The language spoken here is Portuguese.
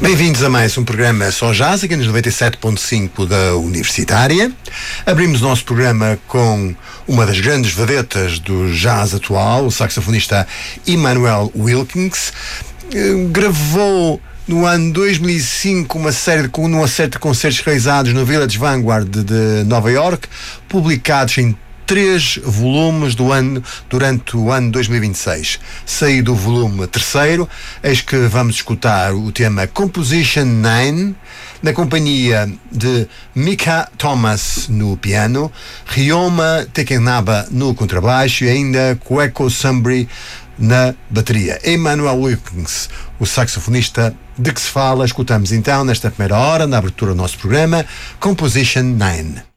Bem-vindos a mais um programa Só Jazz, aqui nos 97.5 da Universitária. Abrimos o nosso programa com uma das grandes vedetas do jazz atual, o saxofonista Immanuel Wilkins. Gravou no ano 2005 uma série de concertos realizados no Village Vanguard de Nova York, publicados em 3 volumes durante o ano 2026. Saído o volume 3º, eis que vamos escutar o tema Composition 9, na companhia de Mika Thomas no piano, Ryoma Tekenaba no contrabaixo e ainda Koeko Sambri na bateria. Immanuel Wilkins, o saxofonista de que se fala. Escutamos então nesta primeira hora, na abertura do nosso programa, Composition 9.